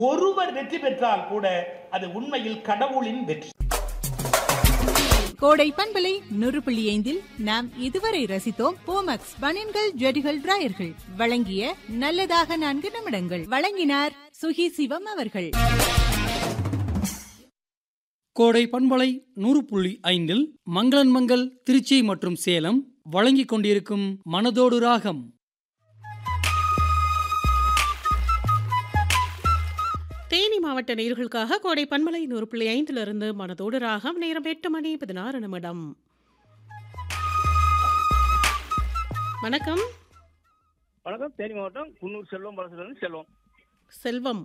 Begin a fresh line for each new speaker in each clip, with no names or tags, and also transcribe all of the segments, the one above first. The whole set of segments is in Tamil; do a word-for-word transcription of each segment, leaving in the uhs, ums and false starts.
ஒருவர் வெற்றி பெற்றால் கூட அது உண்மையில் கடவுளின் வெற்றி.
கோடை பண்பலை நூறு புள்ளி ஐந்தில் நாம் இதுவரை ரசித்தோம் போமக்ஸ் பனியன்கள் ஜெடிகள் டிராயர்கள் வழங்கிய நல்லதாக நான்கு நிமிடங்கள். வழங்கினார் சுகி சிவம் அவர்கள்.
கோடை பண்பலை நூறு புள்ளி ஐந்தில் மங்களன் மங்கள் திருச்சி மற்றும் சேலம் வழங்கிக் கொண்டிருக்கும் மனதோடு ராகம்.
தேனி மாவட்ட நேயர்களுக்காக கோடை பண்பலை நூறு புள்ளி ஐந்திலிருந்து மனதோடு ராகம். நேரம் எட்டு மணி பதினாறு நிமிடம். வணக்கம்.
வணக்கம். தேனி மாவட்டம் குன்னூர் செல்வம் பலசுடன் செல்வம்.
செல்வம்,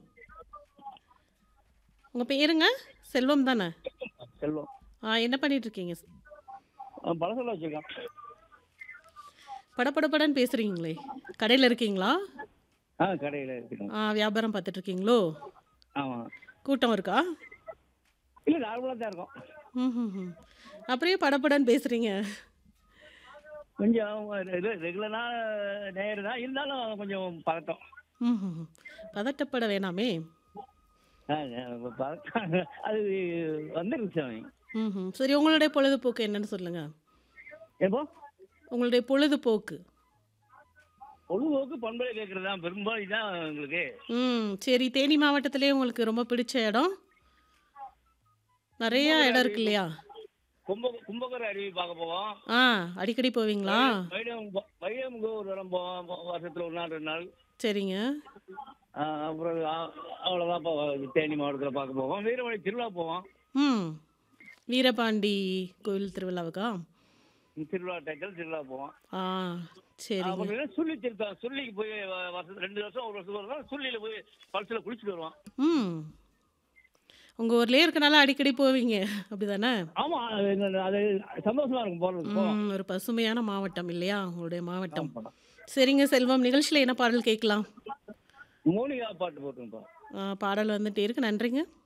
உங்க பேருங்க? செல்வம் தானே?
செல்வம்.
ஆ, என்ன பண்ணிட்டு இருக்கீங்க?
பலசுல வச்சிருக்கேன்.
படப்படப்படன்னு பேசுறீங்களே, கடையில் இருக்கீங்களா?
ஆ, கடையில் இருக்கேன்.
ஆ, வியாபாரம் பார்த்துட்டு இருக்கீங்களோ?
ஆமாம்.
கூட்டம் இருக்கா?
இல்லை, நார்மலாக தான் இருக்கும்.
ம் ம் ம் அப்படியே படப்படன்னு பேசுறீங்க.
கொஞ்சம் இது ரெகுலரான நேர் தான், இருந்தாலும் கொஞ்சம் பதட்டம்.
ம் ம் ம். பதட்டப்பட வேணாமே.
ஆ, பதட்டம் அது வந்துருச்சு. அவன்
ம் ம் சரி, உங்களுடைய பொழுதுபோக்கு என்னன்னு சொல்லுங்க.
எப்போ
உங்களுடைய பொழுதுபோக்கு?
பொழுதுபோக்கு பண்பலை கேட்கறது தான் பெரும்பாலும். இதுதான் உங்களுக்கு.
ம் சரி, தேனி மாவட்டத்திலே உங்களுக்கு ரொம்ப பிடிச்ச இடம்? நிறைய இடம் இருக்கு இல்லையா?
கும்ப கும்பகர அருவி பார்க்க போவோம்.
ஆ, அடிக்கடி போவீங்களா?
வைரமுக ஒரு இடம் போவோம், வருஷத்துல ஒரு நாள் ரெண்டு நாள்.
சரிங்க.
ஆ, அப்புறம் அ- அவ்வளவுதான். இப்போ தேனி மாவட்டத்தில் பார்க்க போவோம். வீரமணி திருவிழா போவோம்.
ம் வீரபாண்டி கோயில் திருவிழாவுக்கா?
திருவிழா டைட்டில் திருவிழா போவோம்.
ஆ சரிங்க.
அப்புறம் சுள்ளி திருத்தம், சுள்ளிக்கு போய் வ- வருஷம் ரெண்டு வருஷம் ஒரு வருஷத்துக்கு வருவோம். சுள்ளியில போய் பழசுல குளிச்சுட்டு வருவோம்.
ம் உங்கள் ஊர்லேயே இருக்கனால அடிக்கடி போவீங்க அப்படிதானே?
ஆமா, அது எங்க- அது சந்தோஷமா இருக்கும் போறதுக்கு. போவோம்.
ம் ஒரு பசுமையான மாவட்டம் இல்லையா உங்களுடைய மாவட்டம்?
ஆமா.
சரிங்க செல்வம், நிகழ்ச்சியில் என்ன பாடல் கேட்கலாம்?
மோனிகா பாட்டு போட்டுருப்போம்.
ஆ, பாடல் வந்துட்டே இருக்கு. நன்றிங்க.